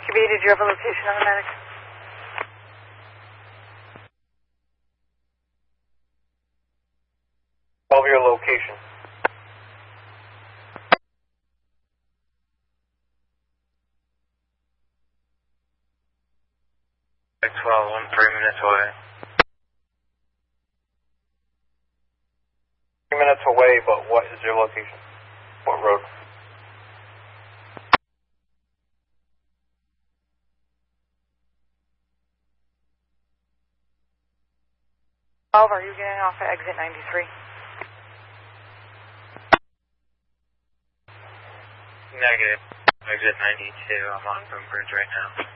QB, did you have a location on the medic? Over your location. X-12, I'm 3 minutes away. 3 minutes away, but what is your location? What road? Are you getting off at exit 93? Negative. Exit 92. I'm on Boom Bridge right now.